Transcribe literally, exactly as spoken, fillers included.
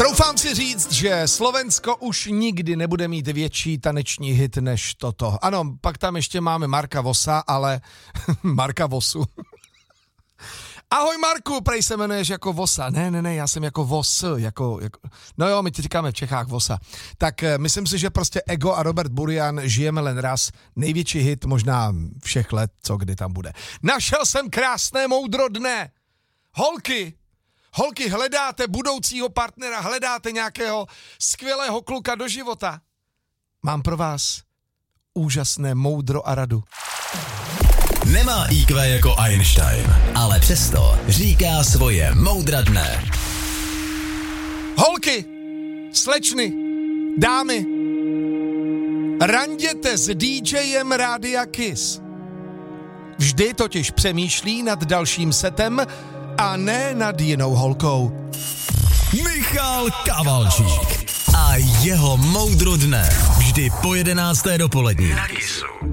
Troufám si říct, že Slovensko už nikdy nebude mít větší taneční hit než toto. Ano, pak tam ještě máme Marka Vosa, ale Marka Vosu. Ahoj Marku, prej se jmenuješ jako Vosa. Ne, ne, ne, já jsem jako Vos, jako, jako... No jo, my ti říkáme v Čechách Vosa. Tak myslím si, že prostě Ego a Robert Burian Žijeme len raz. Největší hit možná všech let, co kdy tam bude. Našel jsem krásné moudro dne. Holky, holky, hledáte budoucího partnera, hledáte nějakého skvělého kluka do života. Mám pro vás úžasné moudro a radu. Nemá í kvé jako Einstein, ale přesto říká svoje moudra dne. Holky, slečny, dámy, randěte s DJem Rádia Kiss. Vždy totiž přemýšlí nad dalším setem a ne nad jinou holkou. Michal Kavalčík a jeho moudro dne. Vždy po jedenácté dopolední. Na Kissu.